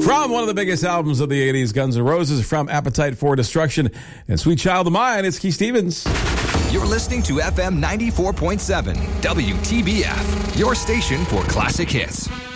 From one of the biggest albums of the 80s, Guns N' Roses, from Appetite for Destruction and Sweet Child of Mine, it's Keith Stevens. You're listening to FM 94.7, WTBF, your station for classic hits.